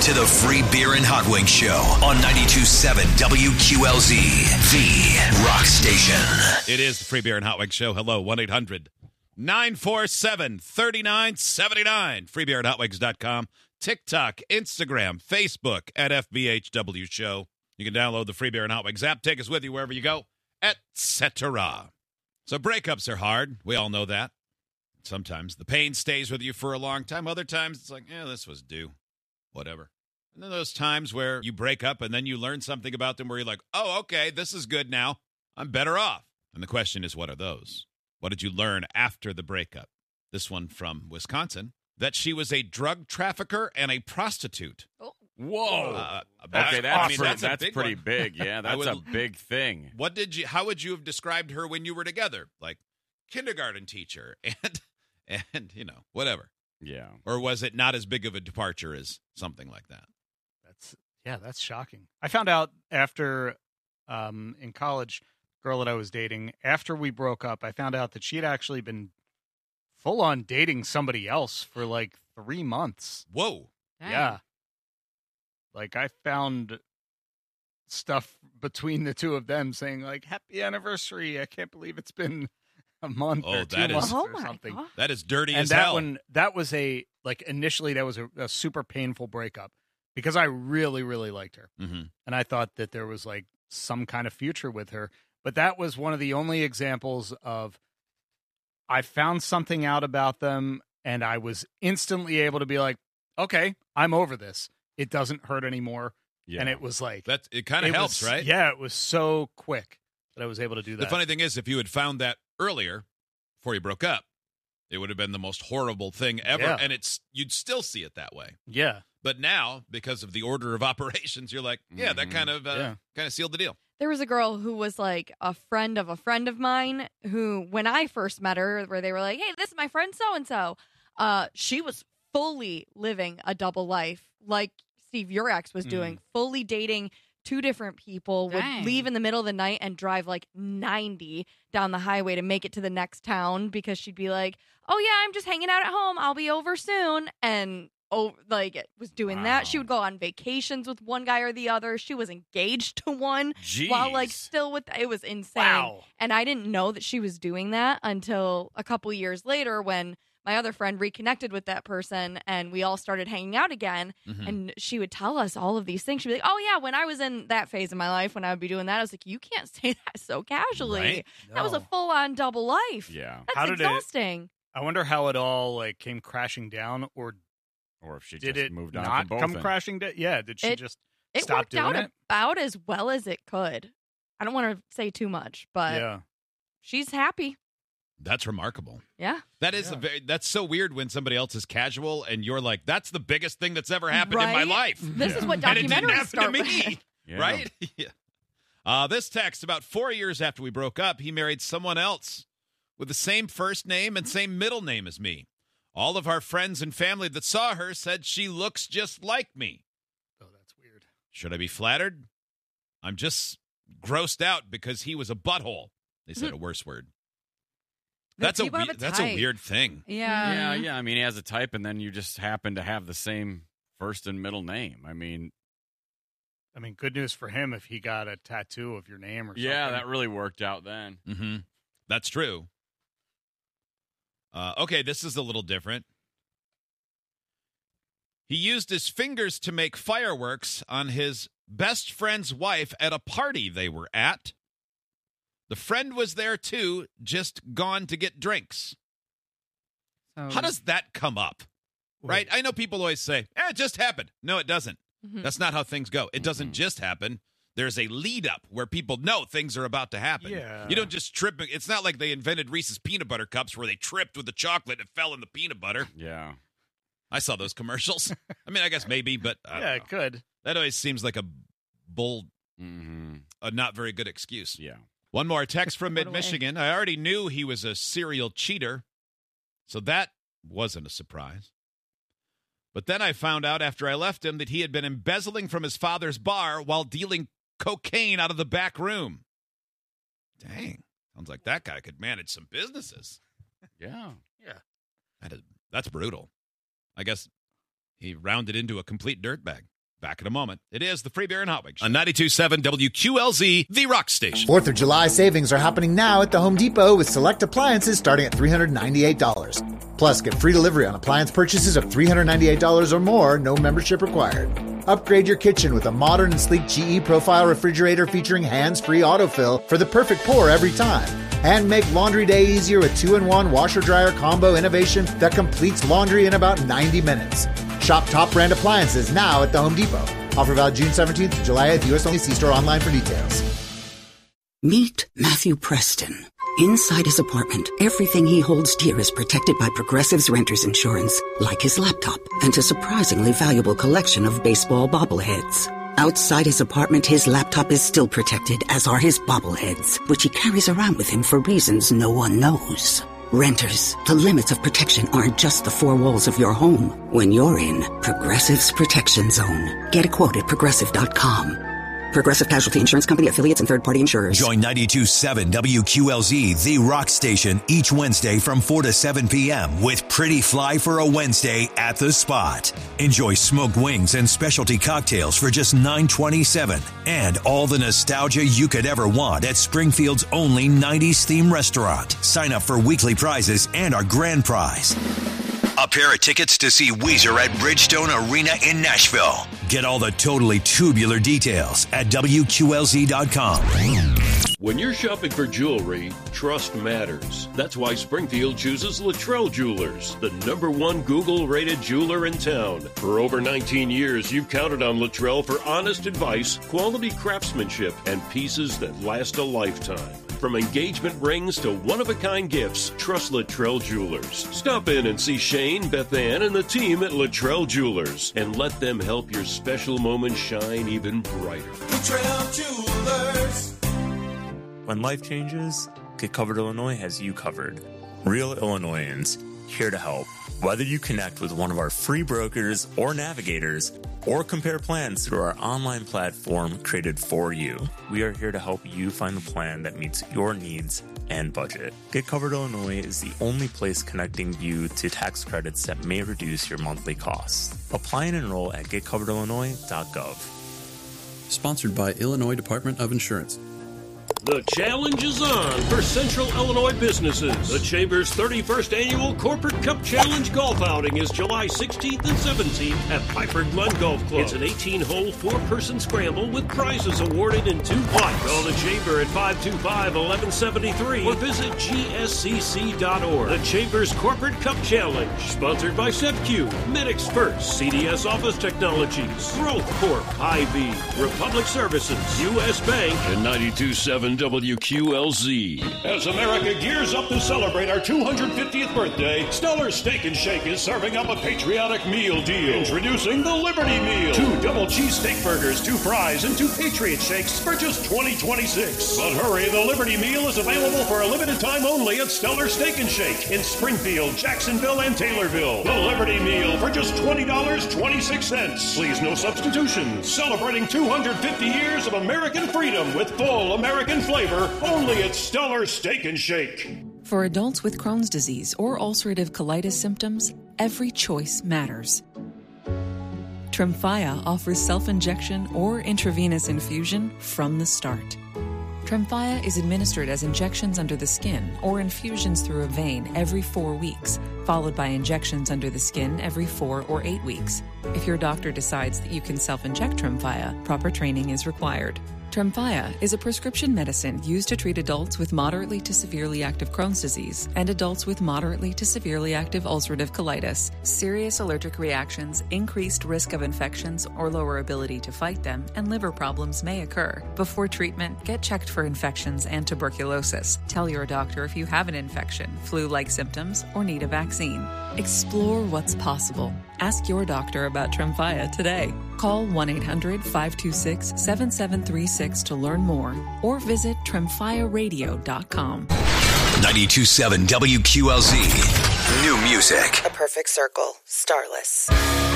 to the Free Beer and Hot Wings Show on 92.7 WQLZ, the rock station. It is the Free Beer and Hot Wings Show. Hello, 1-800-947-3979. FreeBeerandHotWings.com. TikTok, Instagram, Facebook at FBHW Show. You can download the Free Beer and Hot Wings app. Take us with you wherever you go, etc. So breakups are hard. We all know that. Sometimes the pain stays with you for a long time. Other times it's like, this was due. Whatever. And then those times where you break up and then you learn something about them where you're like, oh, okay, this is good now. I'm better off. And the question is, what are those? What did you learn after the breakup? This one from Wisconsin, that she was a drug trafficker and a prostitute. Oh. Whoa. That's pretty big. Yeah, that's a big thing. How would you have described her when you were together? Like kindergarten teacher and whatever. Yeah. Or was it not as big of a departure as something like that? That's shocking. I found out after in college, girl that I was dating, after we broke up, I found out that she had actually been full on dating somebody else for like 3 months. Whoa. Dang. Yeah. Like I found stuff between the two of them saying like, happy anniversary. I can't believe it's been a month or 2 months or something. God. That is dirty And as that hell. one, that was initially that was a super painful breakup because I really, really liked her. Mm-hmm. And I thought that there was like some kind of future with her. But that was one of the only examples of I found something out about them and I was instantly able to be like, okay, I'm over this. It doesn't hurt anymore. Yeah. And it was like, It kind of helps, right? Yeah, it was so quick that I was able to do that. The funny thing is, if you had found that earlier, before you broke up, it would have been the most horrible thing ever, Yeah. and you'd still see it that way. Yeah. But now, because of the order of operations, you're like, that kind of sealed the deal. There was a girl who was like a friend of mine who, when I first met her, where they were like, hey, this is my friend so-and-so, she was fully living a double life like Steve, your ex, was doing, fully dating 2 different people, Dang. would leave in the middle of the night and drive like 90 down the highway to make it to the next town because she'd be like, oh, yeah, I'm just hanging out at home. I'll be over soon. And was doing that. She would go on vacations with one guy or the other. She was engaged to one while still with, it was insane. Wow. And I didn't know that she was doing that until a couple years later when my other friend reconnected with that person and we all started hanging out again. Mm-hmm. And she would tell us all of these things. She'd be like, oh, yeah, when I was in that phase of my life, when I would be doing that, I was like, you can't say that so casually. Right? That was a full-on double life. Yeah. That's How did it- exhausting. I wonder how it all like came crashing down, or Or if she did just it moved on not from both. come crashing down? Yeah, did she just It stop worked doing out it? about as well as it could. I don't want to say too much, but Yeah. she's happy. That's remarkable. Yeah. That is that's so weird when somebody else is casual and you're like, that's the biggest thing that's ever happened in my Right? life. This is what And it didn't documentaries happen start to me. with. Yeah. Right? Yeah. This text, about 4 years after we broke up, he married someone else with the same first name and same middle name as me. All of our friends and family that saw her said she looks just like me. Oh, that's weird. Should I be flattered? I'm just grossed out because he was a butthole. They said a worse word. That's a weird thing. Yeah. Yeah. I mean, he has a type, and then you just happen to have the same first and middle name. I mean, good news for him if he got a tattoo of your name or something. yeah, that really worked out then. Mm-hmm. That's true. Okay, this is a little different. He used his fingers to make fireworks on his best friend's wife at a party they were at. The friend was there too, just gone to get drinks. So, How does that come up? Right? I know people always say, it just happened. No, it doesn't. Mhm. That's not how things go. It doesn't just happen. There's a lead up where people know things are about to happen. Yeah. You don't just trip. It's not like they invented Reese's peanut butter cups where they tripped with the chocolate and it fell in the peanut butter. Yeah. I saw those commercials. I mean, I guess maybe, but I Yeah, don't it know. could. That always seems like a Mm-hmm. not very good excuse. Yeah. One more text from Put away. Mid-Michigan. I already knew he was a serial cheater, so that wasn't a surprise. But then I found out after I left him that he had been embezzling from his father's bar while dealing cocaine out of the back room. Dang. Sounds like that guy could manage some businesses. Yeah. That's brutal. I guess he rounded into a complete dirtbag. Back in a moment. It is the Free Beer and Hot Wings on 92.7 WQLZ, the Rock Station. 4th of July savings are happening now at the Home Depot with select appliances starting at $398. Plus, get free delivery on appliance purchases of $398 or more, no membership required. Upgrade your kitchen with a modern and sleek GE Profile refrigerator featuring hands-free autofill for the perfect pour every time. And make laundry day easier with 2-in-1 washer-dryer combo innovation that completes laundry in about 90 minutes. Shop top brand appliances now at the Home Depot. Offer valid June 17th to July 8th. U.S. only. See store online for details. Meet Matthew Preston. Inside his apartment, everything he holds dear is protected by Progressive's Renter's Insurance, like his laptop and a surprisingly valuable collection of baseball bobbleheads. Outside his apartment, his laptop is still protected, as are his bobbleheads, which he carries around with him for reasons no one knows. Renters, the limits of protection aren't just the four walls of your home. When you're in Progressive's Protection Zone, get a quote at Progressive.com. Progressive Casualty Insurance Company, affiliates, and third-party insurers. Join 92.7 WQLZ, the Rock Station, each Wednesday from 4 to 7 p.m. with Pretty Fly for a Wednesday at the Spot. Enjoy smoked wings and specialty cocktails for just $9.27. And all the nostalgia you could ever want at Springfield's only 90s theme restaurant. Sign up for weekly prizes and our grand prize. A pair of tickets to see Weezer at Bridgestone Arena in Nashville. Get all the totally tubular details at WQLZ.com. When you're shopping for jewelry, trust matters. That's why Springfield chooses Luttrell Jewelers, the #1 Google-rated jeweler in town. For over 19 years, you've counted on Luttrell for honest advice, quality craftsmanship, and pieces that last a lifetime. From engagement rings to one-of-a-kind gifts, trust Luttrell Jewelers. Stop in and see Shane, Beth Ann, and the team at Luttrell Jewelers, and let them help your special moments shine even brighter. Luttrell Jewelers. When life changes, Get Covered Illinois has you covered. Real Illinoisans, here to help. Whether you connect with one of our free brokers or navigators, or compare plans through our online platform created for you, we are here to help you find the plan that meets your needs and budget. Get Covered Illinois is the only place connecting you to tax credits that may reduce your monthly costs. Apply and enroll at getcoveredillinois.gov. Sponsored by Illinois Department of Insurance. The challenge is on for Central Illinois businesses. The Chamber's 31st Annual Corporate Cup Challenge Golf Outing is July 16th and 17th at Piper Glen Golf Club. It's an 18-hole, 4-person scramble with prizes awarded in 2 flights. Call the Chamber at 525-1173 or visit gscc.org. The Chamber's Corporate Cup Challenge, sponsored by SevQ, Medix First, CDS Office Technologies, Growth Corp, Hy-Vee, Republic Services, U.S. Bank, and 92.7 WQLZ. As America gears up to celebrate our 250th birthday, Stellar Steak and Shake is serving up a patriotic meal deal. Introducing the Liberty Meal. 2 double cheese steak burgers, 2 fries, and 2 Patriot Shakes for just $20.26. But hurry, the Liberty Meal is available for a limited time only at Stellar Steak and Shake in Springfield, Jacksonville, and Taylorville. The Liberty Meal for just $20.26. Please, no substitutions. Celebrating 250 years of American freedom with full American flavor, only at Stellar Steak and Shake. For adults with Crohn's disease or ulcerative colitis symptoms, every choice matters. Tremfya offers self-injection or intravenous infusion from the start. Tremfya is administered as injections under the skin or infusions through a vein every 4 weeks, followed by injections under the skin every 4 or 8 weeks. If your doctor decides that you can self-inject Tremfya, proper training is required. Tremfya is a prescription medicine used to treat adults with moderately to severely active Crohn's disease and adults with moderately to severely active ulcerative colitis. Serious allergic reactions, increased risk of infections or lower ability to fight them, and liver problems may occur. Before treatment, get checked for infections and tuberculosis. Tell your doctor if you have an infection, flu-like symptoms, or need a vaccine. Explore what's possible. Ask your doctor about Tremfya today. Call 1-800-526-7736 to learn more or visit tremfyaradio.com. 92.7 WQLZ. New music. A Perfect Circle. Starless.